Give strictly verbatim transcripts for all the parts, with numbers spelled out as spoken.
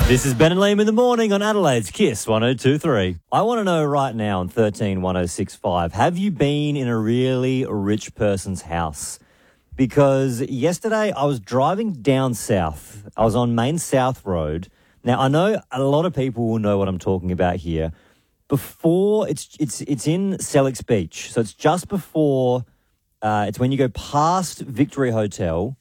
This is Ben and Liam in the morning on Adelaide's Kiss one oh two three. I want to know right now on thirteen one oh six five, have you been in a really rich person's house? Because yesterday I was driving down south. I was on Main South Road. Now, I know a lot of people will know what I'm talking about here. Before, it's it's it's in Sellex Beach. So it's just before, uh, it's when you go past Victory Hotel,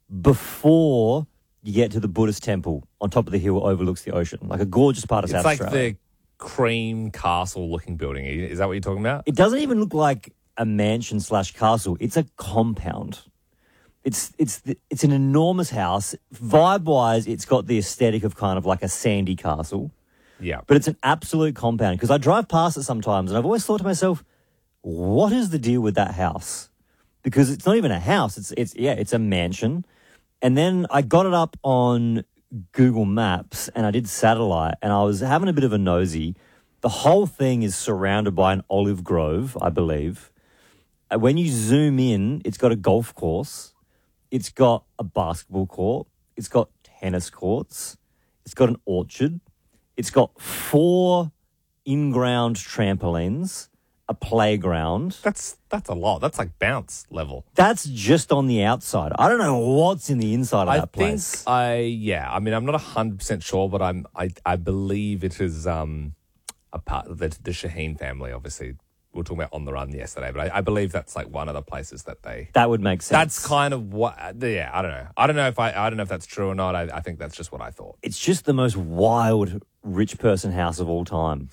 before you get to the Buddhist temple on top of the hill overlooks the ocean. Like a gorgeous part of It's South like Australia. the cream castle-looking building. Is that what you're talking about? It doesn't even look like a mansion slash castle. It's a compound. It's it's the, it's an enormous house. Vibe-wise, it's got the aesthetic of kind of like a sandy castle. Yeah. But it's an absolute compound because I drive past it sometimes and I've always thought to myself, what is the deal with that house? Because it's not even a house. It's it's yeah, it's a mansion. And then I got it up on Google Maps and I did satellite and I was having a bit of a nosy. The whole thing is surrounded by an olive grove, I believe. Uh, When you zoom in, it's got a golf course. It's got a basketball court. It's got tennis courts. It's got an orchard. It's got four in-ground trampolines, a playground. That's that's a lot. That's like bounce level. That's just on the outside. I don't know what's in the inside of I that think place. I yeah. I mean, I'm not one hundred percent sure, but I'm I I believe it is um a part of the the Shaheen family. Obviously, we were talking about On the Run yesterday, but I, I believe that's like one of the places that they. That would make sense. That's kind of what. Yeah, I don't know. I don't know if I. I don't know if that's true or not. I, I think that's just what I thought. It's just the most wild rich person house of all time.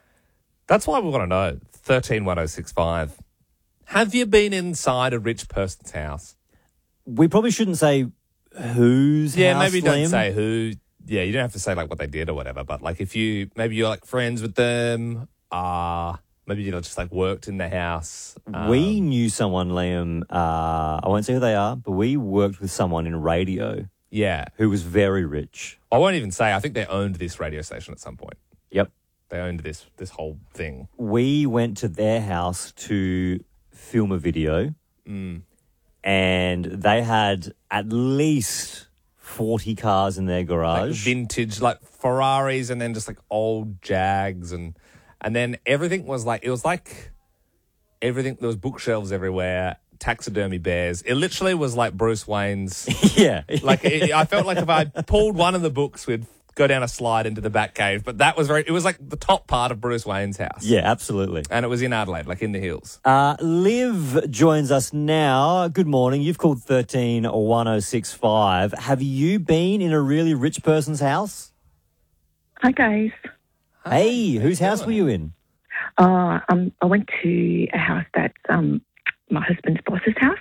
That's why we want to know. Thirteen one oh six five. Have you been inside a rich person's house? We probably shouldn't say whose Yeah, house, maybe don't Liam. say who. Yeah, you don't have to say like what they did or whatever. But like if you maybe you're like friends with them. Uh maybe you know just like worked in the house. Um, We knew someone, Liam, uh, I won't say who they are, but we worked with someone in radio yeah. who was very rich. I won't even say. I think they owned this radio station at some point. Yep. They owned this this whole thing. We went to their house to film a video Mm. and they had at least forty cars in their Like garage. vintage, like Ferraris, and then just like old Jags, and and then everything was like it was like everything. There was bookshelves everywhere, taxidermy bears. It literally was like Bruce Wayne's. yeah. Like it, I felt like if I pulled one of the books, we'd go down a slide into the back cave. But that was very. It was like the top part of Bruce Wayne's house. yeah, absolutely. And it was in Adelaide, like in the hills. Uh, Liv joins us now. Good morning. You've called thirteen one oh six five. Have you been in a really rich person's house? Hi guys. Hey, whose house were you in? Uh, um, I went to a house that's um, my husband's boss's house.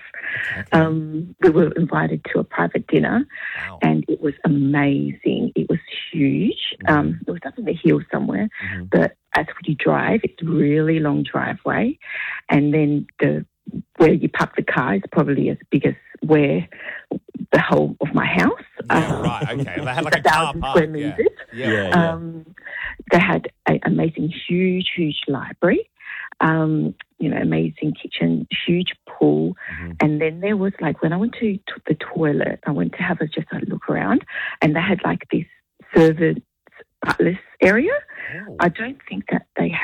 Um, we were invited to a private dinner, Wow. and it was amazing. It was huge. Um, it was up in the hills somewhere, Mhm. but as you drive, it's a really long driveway, and then the where you park the car is probably as big as where the whole of my house. Yeah, Um, right. Okay. They had like a a car thousand park. square Yeah. meters. Yeah. Yeah, yeah. Um, they had an amazing, huge, huge library, um, you know, amazing kitchen, huge pool. Mhm. And then there was like, when I went to t- the toilet, I went to have a, just a look around, and they had like this servants, butlers area. Oh. I don't think that they